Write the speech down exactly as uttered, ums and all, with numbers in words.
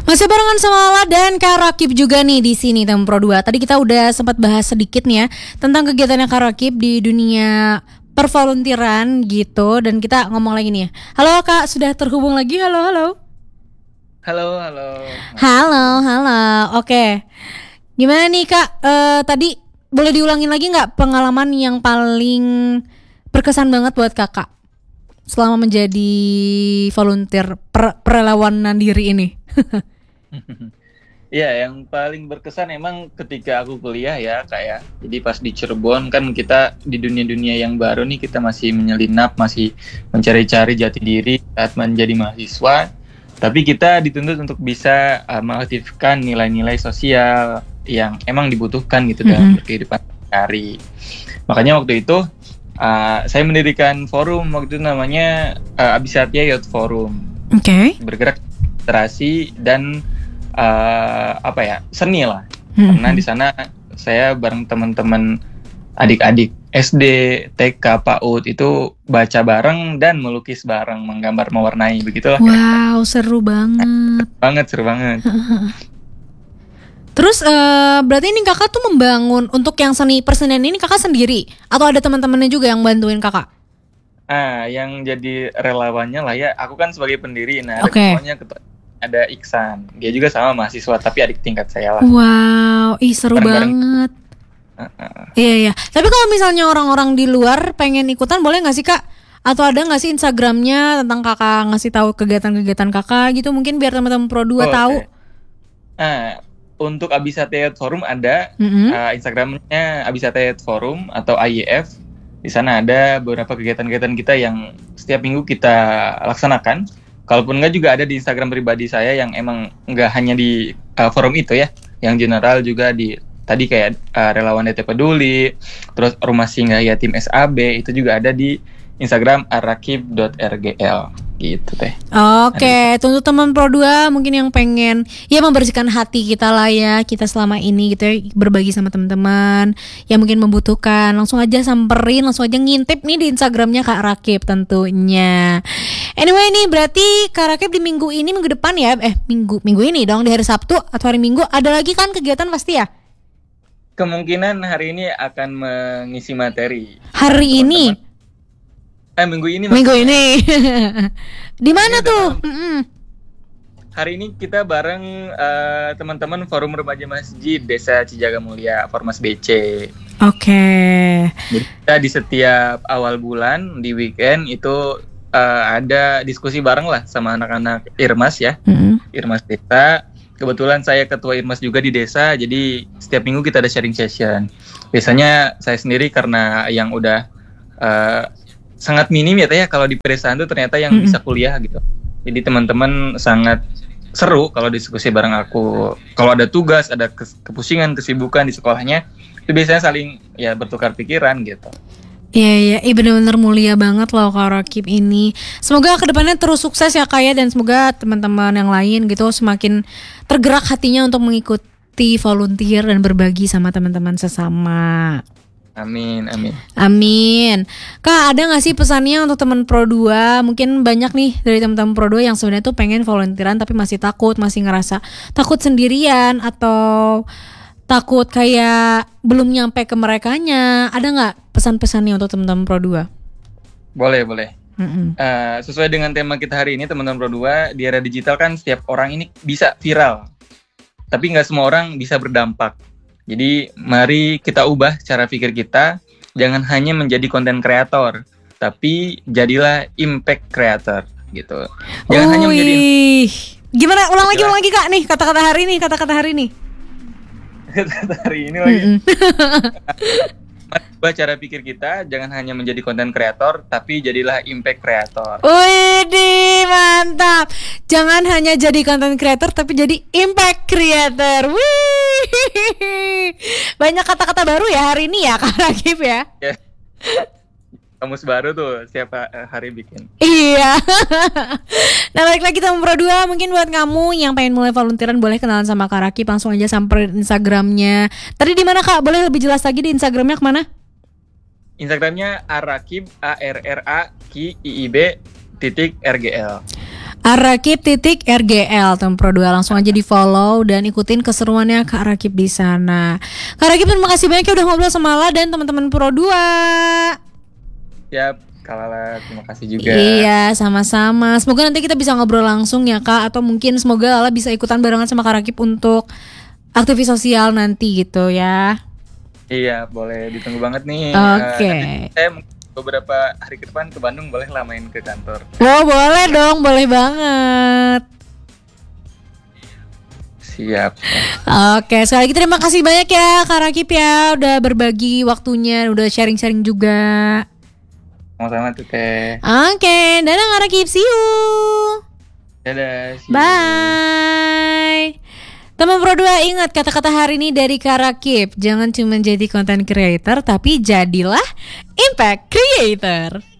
Masih barengan sama Lala dan Kak Rakib juga nih di sini Teman Pro dua. Tadi kita udah sempat bahas sedikit nih ya tentang kegiatannya Kak Rakib di dunia pervoluntiran gitu, dan kita ngomong lagi nih ya. Halo Kak, sudah terhubung lagi. Halo, halo. Halo, halo. Halo, halo. Oke. Gimana nih Kak? Eh, tadi boleh diulangin lagi nggak pengalaman yang paling berkesan banget buat Kakak selama menjadi volunteer per- perlawanan diri ini? Iya, yang paling berkesan emang ketika aku kuliah ya Kak ya. Jadi pas di Cirebon kan kita di dunia-dunia yang baru nih, kita masih menyelinap, masih mencari-cari jati diri saat menjadi mahasiswa. Tapi kita dituntut untuk bisa uh, mengaktifkan nilai-nilai sosial yang emang dibutuhkan gitu dalam Mm-hmm. kehidupan sehari. Makanya waktu itu uh, saya mendirikan forum waktu itu namanya uh, Abisatya Youth Forum. Oke. Okay. Bergerak literasi dan uh, apa ya seni lah. Mm-hmm. Karena di sana saya bareng teman-teman adik-adik S D, T K, PAUD itu baca bareng dan melukis bareng, menggambar, mewarnai, begitulah. Wow, seru banget. Banget, seru banget. Terus uh, berarti ini kakak tuh membangun untuk yang seni persenian ini kakak sendiri atau ada teman-temannya juga yang bantuin kakak? Ah, yang jadi relawannya lah ya. Aku kan sebagai pendiri, nah Oke. relawannya ketua- ada Iksan. Dia juga sama mahasiswa tapi adik tingkat saya lah. Wow, ih seru Bareng-bareng. banget. Uh-uh. Iya iya. Tapi kalau misalnya orang-orang di luar pengen ikutan boleh nggak sih kak? Atau ada nggak sih Instagramnya tentang kakak ngasih tahu kegiatan-kegiatan kakak gitu, mungkin biar teman-teman Pro dua Oh, tahu. oke. Ah, untuk Abisatya Youth Forum ada Mm-hmm. uh, Instagramnya Abisatya Youth Forum atau A Y F. Di sana ada beberapa kegiatan-kegiatan kita yang setiap minggu kita laksanakan. Kalaupun enggak juga ada di Instagram pribadi saya yang emang enggak hanya di uh, forum itu ya, yang general juga di tadi kayak uh, relawan D T Peduli, terus Rumah Singgah Yatim S A B itu juga ada di Instagram arakib dot r g l gitu teh. Oke, untuk teman Pro dua mungkin yang pengen ya membersihkan hati kita lah ya, kita selama ini gitu ya, berbagi sama teman-teman yang mungkin membutuhkan, langsung aja samperin, langsung aja ngintip nih di Instagramnya Kak Rakib tentunya. Anyway nih berarti Kak Rakib di minggu ini, minggu depan ya, eh minggu minggu ini dong, di hari Sabtu atau hari Minggu ada lagi kan kegiatan pasti ya? Kemungkinan hari ini akan mengisi materi. Hari ini? Teman-teman. Eh minggu ini Minggu maksudnya. ini. Di mana Ini tuh? udah Mm-mm. Hari ini kita bareng uh, teman-teman Forum Remaja Masjid Desa Cijaga Mulia, Formas B C. Oke. Jadi kita di setiap awal bulan di weekend itu uh, ada diskusi bareng lah sama anak-anak Irmas ya, Mm-mm. Irmas Desa. Kebetulan saya ketua Irmas juga di desa, jadi setiap minggu kita ada sharing session. Biasanya saya sendiri karena yang udah uh, sangat minim ya teh ya kalau di pedesaan tuh ternyata yang Mm-mm. bisa kuliah gitu. Jadi teman-teman sangat seru kalau diskusi bareng aku. Kalau ada tugas, ada kes- kepusingan, kesibukan di sekolahnya, itu biasanya saling ya bertukar pikiran gitu. Iya iya, iya benar-benar mulia banget loh Kak Rakib ini. Semoga kedepannya terus sukses ya Kak ya, dan semoga teman-teman yang lain gitu semakin tergerak hatinya untuk mengikuti volunteer dan berbagi sama teman-teman sesama. Amin, amin. Amin. Kak, ada gak sih pesannya untuk teman Pro dua? Mungkin banyak nih dari teman-teman Pro dua yang sebenarnya tuh pengen volunteeran tapi masih takut, masih ngerasa takut sendirian atau takut kayak belum nyampe ke merekanya. Ada gak pesan-pesannya untuk teman-teman Pro dua? Boleh, boleh. Mm-mm. Uh, sesuai dengan tema kita hari ini, teman-teman Pro dua, di era digital kan setiap orang ini bisa viral. Tapi nggak semua orang bisa berdampak. Jadi mari kita ubah cara pikir kita, jangan hanya menjadi konten kreator, tapi jadilah impact creator gitu. Jangan hanya menjadi Wih. Gimana? Ulang lagi, ulang lagi Kak nih kata-kata hari ini, kata-kata hari ini. hari ini lagi. Mm-mm. Mari ubah cara pikir kita, jangan hanya menjadi konten kreator, tapi jadilah impact creator. Widih, mantap. Jangan hanya jadi content creator tapi jadi impact creator. Wih. Banyak kata-kata baru ya hari ini ya Kak Rakib ya. Ya. Kamus baru tuh setiap hari bikin. Iya. Nah balik lagi teman Pro dua, mungkin buat kamu yang pengen mulai volunteeran boleh kenalan sama Kak Rakib, langsung aja samperin Instagramnya. Tadi di mana Kak? Boleh lebih jelas lagi di Instagramnya kemana? Instagramnya arakib, A R R A K I I B titik R G L. Arakip titik R G L teman Pro dua, langsung aja di follow dan ikutin keseruannya Kak Rakip di sana. Kak Rakip terima kasih banyak ya udah ngobrol sama Lala dan teman-teman Pro dua. Siap, Kak Lala, terima kasih juga. Iya, sama-sama. Semoga nanti kita bisa ngobrol langsung ya Kak, atau mungkin semoga Lala bisa ikutan barengan sama Kak Rakip untuk aktivitas sosial nanti gitu ya. Iya, boleh, ditunggu banget nih. Oke. Okay. Uh, saya beberapa hari ke depan ke Bandung, boleh lah main ke kantor. Oh boleh dong, boleh banget. Siap. Oke, sekali lagi terima kasih banyak ya Kak Rakip ya, udah berbagi waktunya, udah sharing-sharing juga. Sama-sama tuh Teh. Oke, dadah Kak Rakip, see you. Dadah, see you. Bye. Teman Pro dua, ingat kata-kata hari ini dari Kak Rakip. Jangan cuma jadi content creator, tapi jadilah impact creator.